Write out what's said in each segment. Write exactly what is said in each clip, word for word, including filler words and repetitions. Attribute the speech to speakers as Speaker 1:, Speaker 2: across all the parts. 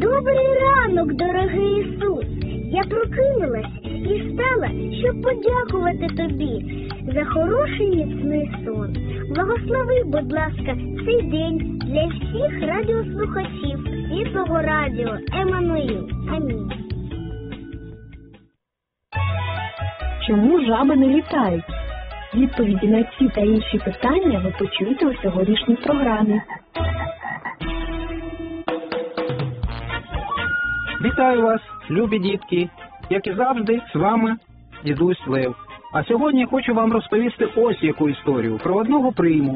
Speaker 1: Добрий ранок, дорогий Ісус! Я прокинулась і встала, щоб подякувати тобі за хороший міцний сон. Благослови, будь ласка, цей день для всіх радіослухачів Світлого радіо Еммануїл. Амінь.
Speaker 2: Чому жаби не літають? Відповіді на ці та інші питання ви почуєте у сьогоднішній програмі.
Speaker 3: Вітаю вас, любі дітки! Як і завжди, з вами дідусь Лев. А сьогодні я хочу вам розповісти ось яку історію про одного приму.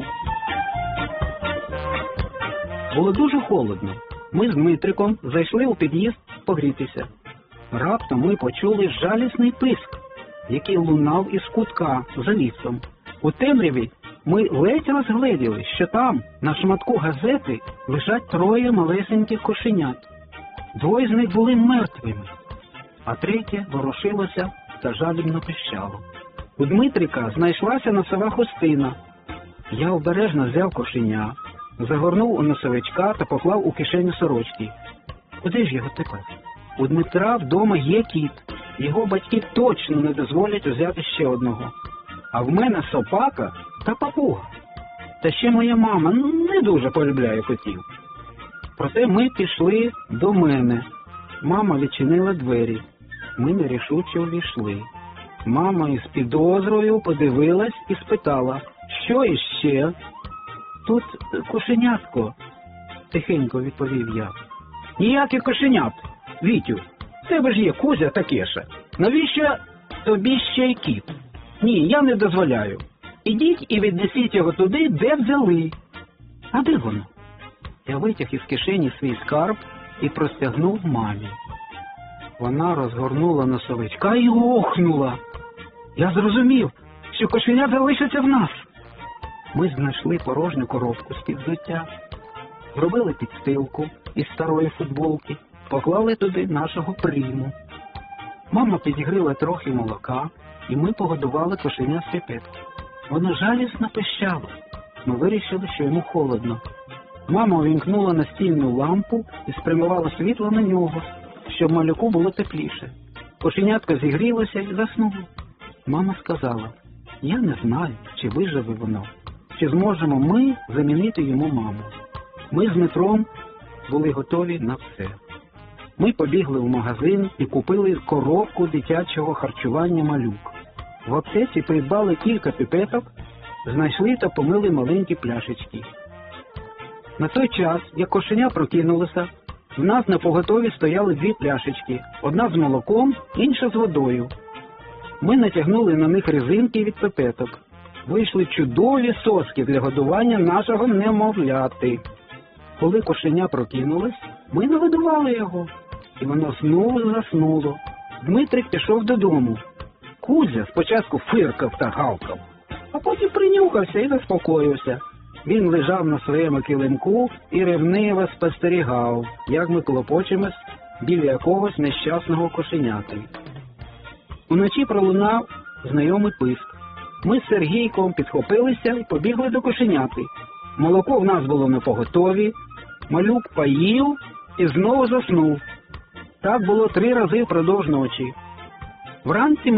Speaker 3: Було дуже холодно. Ми з Дмитриком зайшли у під'їзд погрітися. Раптом ми почули жалісний писк, який лунав із кутка за лісом. У темряві ми ледь розгледіли, що там, на шматку газети, лежать троє малесеньких кошенят. Двоє з них були мертвими, а третє ворушилося та жалібно пищало. У Дмитрика знайшлася носова хустина. Я обережно взяв кошеня, загорнув у носовичка та поклав у кишеню сорочки. Куди ж його тепер? У Дмитра вдома є кіт. Його батьки точно не дозволять взяти ще одного. А в мене собака та папуга. Та ще моя мама не дуже полюбляє котів. Проте ми пішли до мене. Мама відчинила двері. Ми нерішуче увійшли. Мама із підозрою подивилась і спитала, що іще? Тут кошенятко, тихенько відповів я. Ніяких кошенят, Вітю. В тебе ж є Кузя та Кеша. Навіщо тобі ще й кіт? Ні, я не дозволяю. Ідіть і віднесіть його туди, де взяли. А де воно? Я витяг із кишені свій скарб і простягнув мамі. Вона розгорнула носовичка і охнула. Я зрозумів, що кошеня залишиться в нас. Ми знайшли порожню коробку з-під взуття, зробили підстилку із старої футболки, поклали туди нашого приму. Мама підігріла трохи молока, і ми погодували кошеня з піпетки. Воно жалісно пищало. Ми вирішили, що йому холодно. Мама увімкнула настільну лампу і спрямувала світло на нього, щоб малюку було тепліше. Кошенятко зігрілося і заснуло. Мама сказала, я не знаю, чи виживе воно, чи зможемо ми замінити йому маму. Ми з Дмитром були готові на все. Ми побігли в магазин і купили коробку дитячого харчування «Малюк». В аптеці придбали кілька піпеток, знайшли та помили маленькі пляшечки. На той час, як кошеня прокинулося, в нас на поготові стояли дві пляшечки, одна з молоком, інша з водою. Ми натягнули на них резинки від піпеток. Вийшли чудові соски для годування нашого немовляти. Коли кошеня прокинулось, ми нагодували його, і воно знову заснуло. Дмитрик пішов додому. Кузя спочатку фиркав та гавкав, а потім принюхався і заспокоївся. Він лежав на своєму килимку і ревниво спостерігав, як ми клопочемось біля якогось нещасного кошеняти. Уночі пролунав знайомий писк. Ми з Сергійком підхопилися і побігли до кошеняти. Молоко в нас було напоготові, Малюк поїв і знову заснув. Так було три рази впродовж ночі. Вранці